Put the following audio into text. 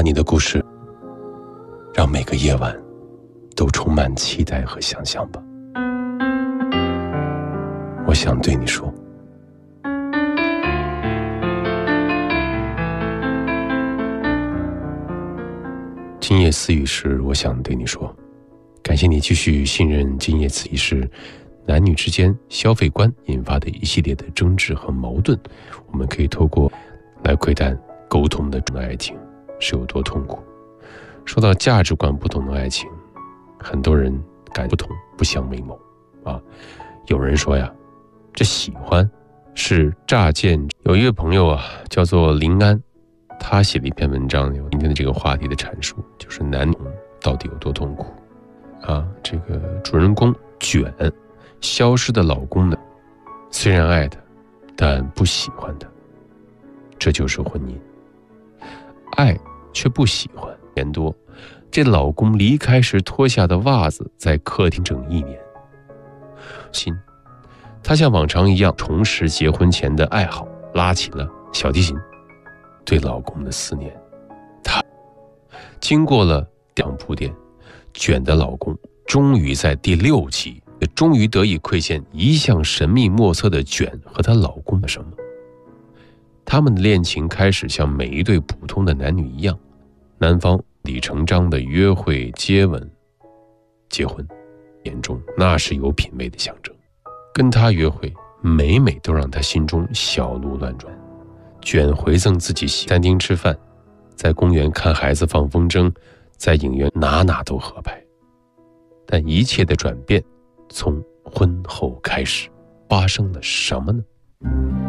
把你的故事，让每个夜晚都充满期待和想象吧。我想对你说，今夜思雨时，我想对你说，感谢你继续信任今夜思雨时男女之间消费观引发的一系列的争执和矛盾，我们可以透过来窥探沟通的爱情是有多痛苦。说到价值观不同的爱情，很多人感不同，不相为谋啊。有人说呀，这喜欢是乍见。有一位朋友啊，叫做林安，他写了一篇文章，有今天的这个话题的阐述，就是男女到底有多痛苦啊。这个主人公卷消失的老公呢，虽然爱他，但不喜欢他，这就是婚姻。爱却不喜欢。年多，这老公离开时脱下的袜子在客厅整1年。他像往常一样重拾结婚前的爱好，拉起了小提琴。对老公的思念，他经过了2铺垫，卷的老公终于在第6集，终于得以窥见一向神秘莫测的卷和她老公的什么。他们的恋情开始像每一对普通的男女一样，男方理成章的约会、接吻、结婚，眼中那是有品位的象征。跟他约会，每每都让他心中小鹿乱撞。卷回赠自己餐厅吃饭，在公园看孩子放风筝，在影院哪都合拍。但一切的转变从婚后开始，发生了什么呢？